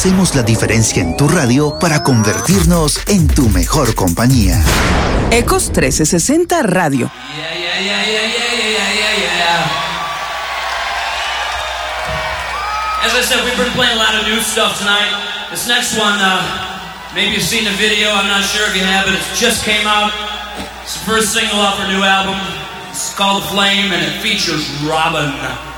hacemos la diferencia en tu radio para convertirnos en tu mejor compañía. Ecos 1360 Radio. As I said, we've been playing a lot of new stuff tonight. This next one, maybe you've seen the video, I'm not sure if you have, but it just came out. It's the first single off our new album. It's called Flame, and it features Robin.